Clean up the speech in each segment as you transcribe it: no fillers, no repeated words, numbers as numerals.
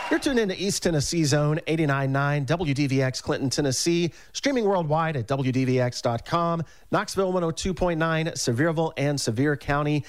You're tuned into East Tennessee Zone 89.9 WDVX Clinton, Tennessee, streaming worldwide at WDVX.com, Knoxville 102.9, Sevierville and Sevier County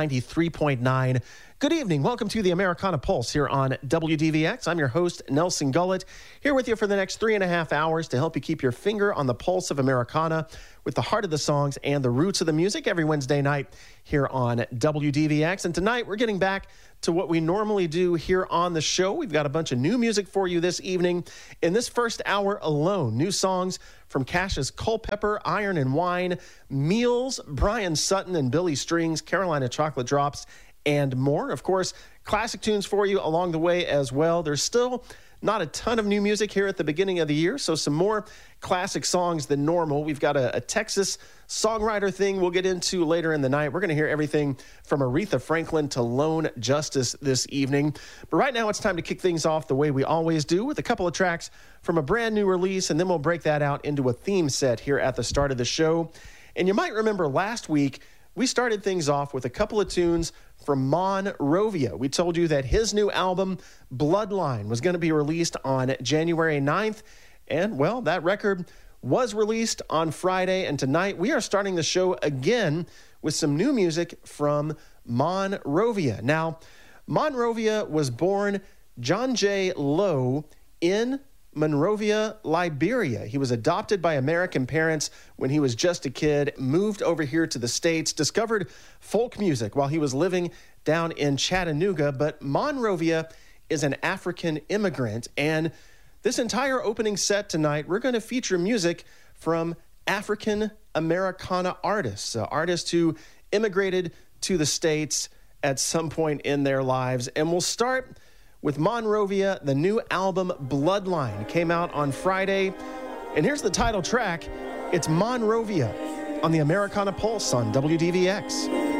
93.9. Good evening. Welcome to the Americana Pulse here on WDVX. I'm your host, Nelson Gullett, here with you for the next 3.5 hours to help you keep your finger on the pulse of Americana with the heart of the songs and the roots of the music every Wednesday night here on WDVX. And tonight we're getting back to what we normally do here on the show. We've got a bunch of new music for you this evening. In this first hour alone, new songs from Cash's Culpepper, Iron and Wine, Meals, Brian Sutton and Billy Strings, Carolina Chocolate Drops, and more. Of course, classic tunes for you along the way as well. There's still not a ton of new music here at the beginning of the year, so some more classic songs than normal. We've got a Texas songwriter thing we'll get into later in the night. We're going to hear everything from Aretha Franklin to Lone Justice this evening. But right now it's time to kick things off the way we always do with a couple of tracks from a brand new release, and then we'll break that out into a theme set here at the start of the show. And you might remember last week, we started things off with a couple of tunes from Monrovia. We told you that his new album, Bloodline, was going to be released on January 9th. And, well, that record was released on Friday. And tonight we are starting the show again with some new music from Monrovia. Now, Monrovia was born John J. Lowe in Monrovia, Liberia. He was adopted by American parents when he was just a kid, moved over here to the States, discovered folk music while he was living down in Chattanooga. But Monrovia is an African immigrant. And this entire opening set tonight, we're going to feature music from African Americana artists, artists who immigrated to the States at some point in their lives. And we'll start with Monrovia. The new album Bloodline came out on Friday. And here's the title track. It's Monrovia on the Americana Pulse on WDVX.